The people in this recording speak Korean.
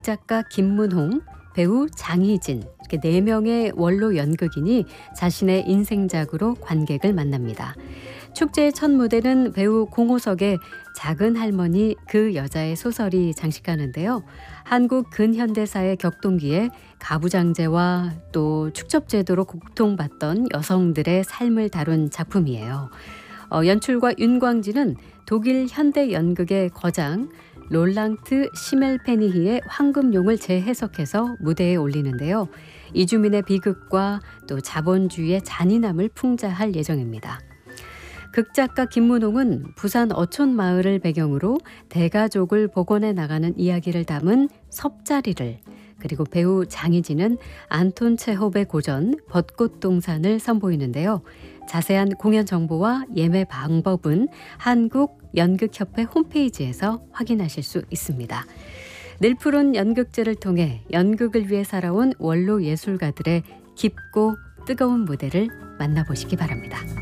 작가 김문홍, 배우 장희진 이렇게 4명의 원로 연극인이 자신의 인생작으로 관객을 만납니다. 축제의 첫 무대는 배우 공호석의 작은 할머니 그 여자의 소설이 장식하는데요. 한국 근현대사의 격동기에 가부장제와 또 축첩제도로 고통받던 여성들의 삶을 다룬 작품이에요. 연출과 윤광진은 독일 현대 연극의 거장 롤랑트 시멜페니히의 황금용을 재해석해서 무대에 올리는데요. 이주민의 비극과 또 자본주의의 잔인함을 풍자할 예정입니다. 극작가 김문홍은 부산 어촌 마을을 배경으로 대가족을 복원해 나가는 이야기를 담은 섭자리를, 그리고 배우 장희진은 안톤 체홉의 고전 벚꽃동산을 선보이는데요. 자세한 공연 정보와 예매 방법은 한국연극협회 홈페이지에서 확인하실 수 있습니다. 늘 푸른 연극제를 통해 연극을 위해 살아온 원로 예술가들의 깊고 뜨거운 무대를 만나보시기 바랍니다.